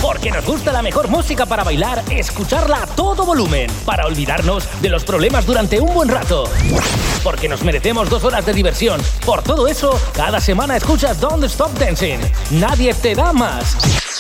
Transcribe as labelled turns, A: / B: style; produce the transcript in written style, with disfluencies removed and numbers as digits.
A: Porque nos gusta la mejor música para bailar, escucharla a todo volumen, para olvidarnos de los problemas durante un buen rato. Porque nos merecemos 2 horas de diversión. Por todo eso, cada semana escuchas Don't Stop Dancing. Nadie te da más.